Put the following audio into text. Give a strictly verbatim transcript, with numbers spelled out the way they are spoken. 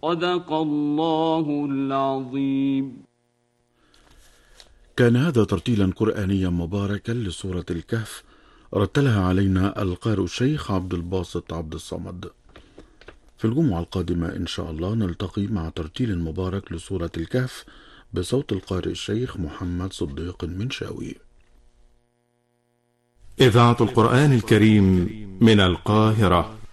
صدق الله العظيم. كان هذا ترتيلا قرآنيا مباركا لسورة الكهف، رتلها علينا القارئ الشيخ عبد الباسط عبد الصمد. في الجمعة القادمة إن شاء الله نلتقي مع ترتيل مبارك لسورة الكهف بصوت القارئ الشيخ محمد صديق المنشاوي. إذاعة القرآن الكريم من القاهرة.